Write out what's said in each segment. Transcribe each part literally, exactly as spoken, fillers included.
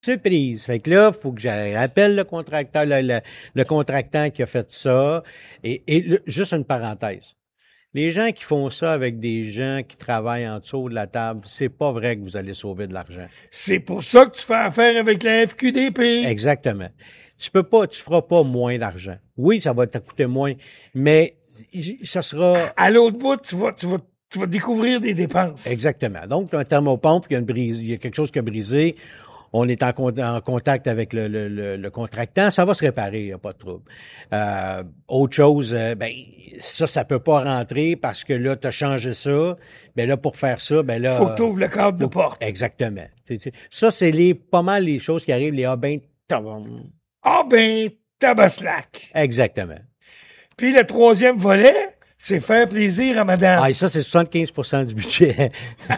surprise. Fait que là, faut que je rappelle le contracteur, le, le, le contractant qui a fait ça. Et, et le, juste une parenthèse. Les gens qui font ça avec des gens qui travaillent en dessous de la table, c'est pas vrai que vous allez sauver de l'argent. C'est pour ça que tu fais affaire avec la F Q D P. Exactement. Tu peux pas, tu feras pas moins d'argent. Oui, ça va te coûter moins, mais ça sera... À l'autre bout, tu vas, tu vas, tu vas découvrir des dépenses. Exactement. Donc, un thermopompe, il y a une brise, il y a quelque chose qui a brisé. On est en, con- en contact avec le, le, le, le contractant, ça va se réparer, il n'y a pas de trouble. Euh, autre chose, euh, ben ça, ça peut pas rentrer parce que là, tu as changé ça. Ben là, pour faire ça, ben là... Faut que tu ouvres le cadre de porte. Exactement. C'est, c'est, ça, c'est les pas mal les choses qui arrivent, les ah ben... tom. Ah ben, tabaslac. Exactement. Puis le troisième volet, c'est faire plaisir à madame. Ah, et ça, c'est soixante-quinze pour cent du budget.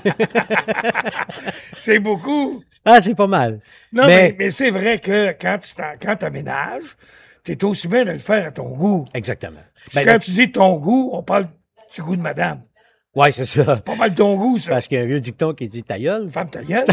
C'est beaucoup. Ah, c'est pas mal. Non, mais, mais, mais c'est vrai que quand tu t'en- quand t'aménages, t'es aussi bien de le faire à ton goût. Exactement. Puis Ben, quand le- tu dis ton goût, on parle du goût de madame. Ouais, c'est ça. Pas mal ton goût, ça. Parce qu'il y a un vieux dicton qui dit ta gueule. Femme ta gueule.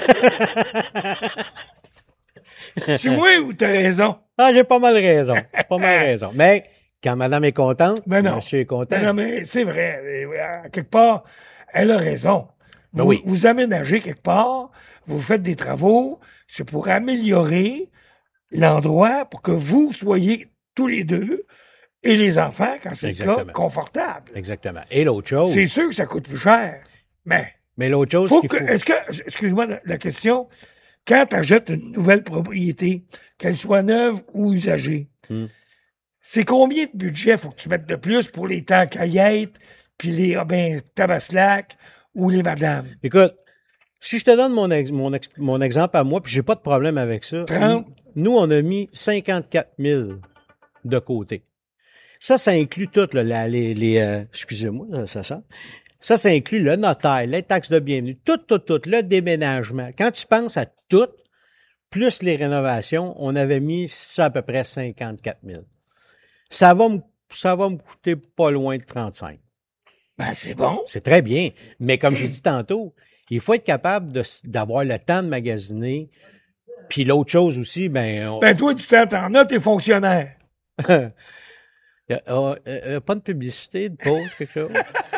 Tu vois ou t'as raison? Ah, j'ai pas mal raison. Pas mal raison. Mais quand madame est contente, Mais non. monsieur est content. Mais non, mais c'est vrai. Et, à quelque part, elle a raison. Ben Vous, oui. vous aménagez quelque part, vous faites des travaux, c'est pour améliorer l'endroit pour que vous soyez tous les deux et les enfants, quand c'est le cas, Exactement. confortables. Exactement. Et l'autre chose. C'est sûr que ça coûte plus cher, mais Mais l'autre chose faut qu'il que, faut. est-ce que, excuse-moi la, la question, quand tu achètes une nouvelle propriété, qu'elle soit neuve ou usagée, Hmm. c'est combien de budget faut que tu mettes de plus pour les temps caillettes, puis les ah ben, tabaslac ou les madames? Écoute, si je te donne mon, ex- mon, ex- mon exemple à moi, puis j'ai pas de problème avec ça. trente. Nous, on a mis cinquante-quatre mille de côté. Ça, ça inclut tout, là, la- les, les euh, excusez-moi, ça, ça sent. Ça, ça inclut le notaire, les taxes de bienvenue, tout, tout, tout, le déménagement. Quand tu penses à tout, plus les rénovations, on avait mis ça à peu près cinquante-quatre mille. Ça va me, ça va me coûter pas loin de trente-cinq. Ben, c'est bon. C'est très bien. Mais comme j'ai dit tantôt, il faut être capable de, d'avoir le temps de magasiner. Puis l'autre chose aussi, ben, on- Ben, toi, du temps, t'en as, t'es fonctionnaire. il y a, euh, euh, pas de publicité, de pause, quelque chose.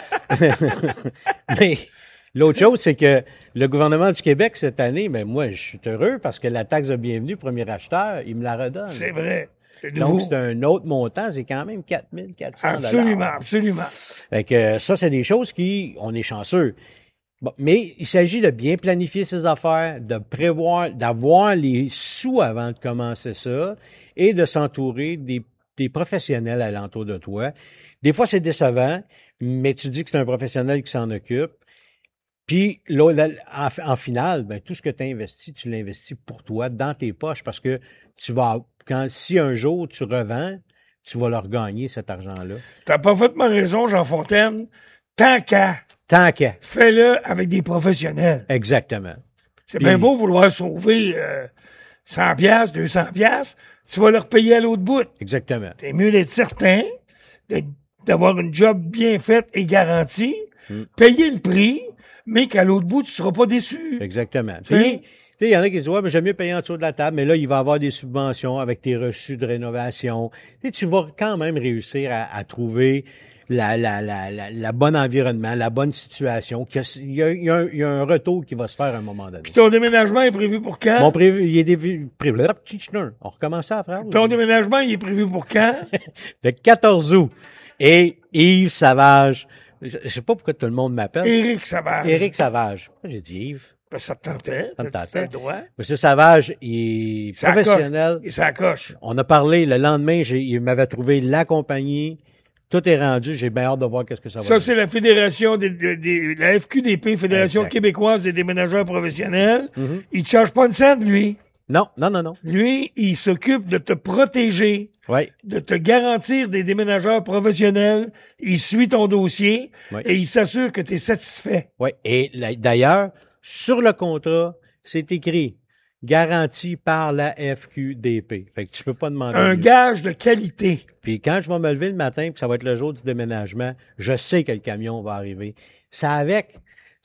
Mais l'autre chose, c'est que le gouvernement du Québec, cette année, ben moi, je suis heureux parce que la taxe de bienvenue, premier acheteur, il me la redonne. C'est vrai. C'est nouveau. Donc, c'est un autre montant, c'est quand même quatre mille quatre cents dollars. Absolument, absolument. Fait que ça, c'est des choses qui, on est chanceux. Bon, mais il s'agit de bien planifier ses affaires, de prévoir, d'avoir les sous avant de commencer ça et de s'entourer des, des professionnels alentour de toi. Des fois, c'est décevant, mais tu dis que c'est un professionnel qui s'en occupe. Puis, là, là, en, en finale, ben, tout ce que tu as investi, tu l'investis pour toi, dans tes poches, parce que tu vas, quand, si un jour tu revends, tu vas leur gagner cet argent-là. T'as parfaitement raison, Jean Fontaine. Tant qu'à, Tant qu'à. fais-le avec des professionnels. Exactement. C'est Puis- bien beau vouloir sauver euh, cent piastres, deux cents piastres, tu vas leur payer à l'autre bout. Exactement. C'est mieux d'être certain de- d'avoir une job bien faite et garantie, Mm. payer le prix, mais qu'à l'autre bout, tu ne seras pas déçu. Exactement. Hein? Puis, tu sais, il y en a qui disent, ouais, mais j'aime mieux payer en dessous de la table, mais là, il va y avoir des subventions avec tes reçus de rénovation. Tu sais, tu vas quand même réussir à, à trouver la, la, la, la, la bonne environnement, la bonne situation. qu'il y a- Il y, a, il y a un, il y a un retour qui va se faire à un moment donné. Puis ton déménagement est prévu pour quand? Mon prévu, il est prévu, prévu, on recommence ça après. Ton déménagement, il est prévu pour quand? Le quatorze août. Et Yves Savage, je, je sais pas pourquoi tout le monde m'appelle. Éric Savage. Éric Savage. Pourquoi j'ai dit Yves? Ben, ça te tentait. Ça me T'as- tentait. t'as le droit. Monsieur Savage, il est Ça professionnel. coche. Et ça coche. On a parlé le lendemain, j'ai, il m'avait trouvé la compagnie. Tout est rendu. J'ai bien hâte de voir qu'est-ce que ça va Ça, donner. c'est la Fédération des, des- des- la F Q D P, Fédération Exact. québécoise des déménageurs professionnels. Mhm. Il te charge pas une scène, lui. Non, non, non, non. Lui, il s'occupe de te protéger, Oui, de te garantir des déménageurs professionnels. Il suit ton dossier Oui. et il s'assure que tu es satisfait. oui. Et là, d'ailleurs, sur le contrat, c'est écrit garanti par la F Q D P. Fait que tu peux pas demander Un mieux. gage de qualité. Puis quand je vais me lever le matin, puis ça va être le jour du déménagement, je sais que le camion va arriver. Ça avec,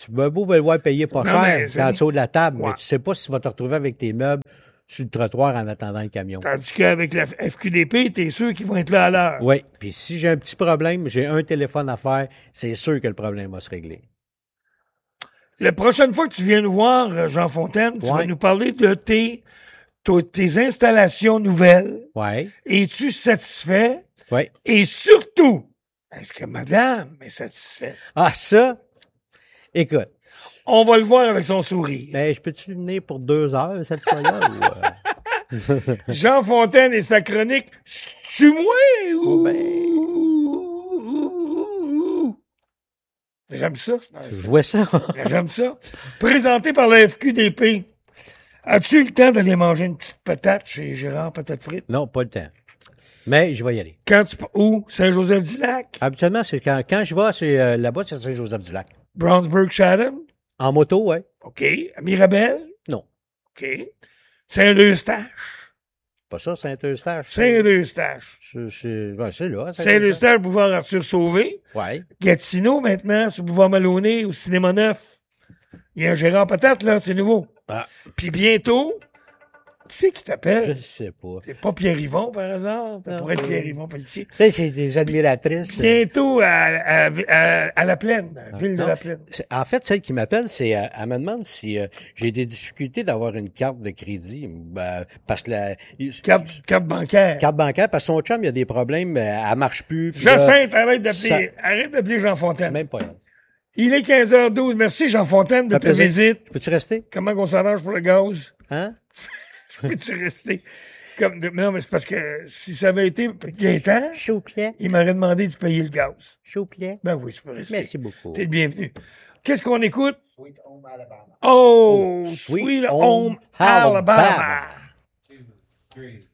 Tu peux beau vouloir payer pas Non, cher, mais c'est en dessous de la table, Ouais. mais tu sais pas si tu vas te retrouver avec tes meubles sur le trottoir en attendant le camion. Tandis qu'avec la F Q D P, t'es sûr qu'ils vont être là à l'heure. Oui, puis si j'ai un petit problème, j'ai un téléphone à faire, c'est sûr que le problème va se régler. La prochaine fois que tu viens nous voir, euh, Jean Fontaine, tu Ouais. vas nous parler de tes, to- tes installations nouvelles. Oui, Es-tu satisfait? oui. Et surtout, est-ce que madame est satisfaite? Ah, ça, écoute, On va le voir avec son sourire. ben, je peux-tu venir pour deux heures cette fois-là? ou, euh? Jean Fontaine et sa chronique, tu moi ou... J'aime ça. Je vois ça. J'aime ça. Présenté par la F Q D P. As-tu eu le temps d'aller manger une petite patate chez Gérard Patate Frites? Non, pas le temps. Mais je vais y aller. Quand tu... Où? Saint-Joseph-du-Lac? Habituellement, c'est quand, quand je vais, c'est euh, là-bas, c'est Saint-Joseph-du-Lac. Brownsburg-Chatham? En moto, ouais. OK. À Mirabel? Non. OK. Saint-Eustache? Pas ça, Saint-Eustache. Saint-Eustache. C'est, c'est, ben, c'est là. Saint-Eustache, boulevard Arthur Sauvé. Ouais. Gatineau, maintenant, sur le boulevard Maloney, au Cinéma Neuf. Il y a un Gérard Patate, là, c'est nouveau. Ah, Puis bientôt, qui c'est qui je t'appelle? sais pas. C'est pas Pierre Yvon, par hasard? Ça Non. pourrait être Pierre Yvon Pelletier. Tu sais, c'est des admiratrices. Bientôt à, à, à, à La Plaine, à la ville de Non. La Plaine. C'est- En fait, celle qui m'appelle, c'est, euh, elle me demande si euh, j'ai des difficultés d'avoir une carte de crédit. Ben, parce que la Carte, carte bancaire. carte bancaire, parce que son chum, il y a des problèmes, euh, elle marche plus. puis là, Jacinthe, arrête d'appeler, ça- arrête d'appeler Jean c'est Fontaine. même pas elle. Il est quinze heures douze. Merci, Jean Fontaine, de Ça ta fait plaisir. visite. Peux-tu rester? Comment on s'arrange pour le gaz? Hein? Peux-tu rester? Comme de... Non, mais c'est parce que si ça avait été Gaétan, Choupier. il m'aurait demandé de payer le gaz. Choupier. Ben oui, tu peux rester. Merci beaucoup. T'es le bienvenu. Qu'est-ce qu'on écoute? Sweet Home Alabama. Oh, Sweet Sweet Home Home Alabama. Alabama. Two, three.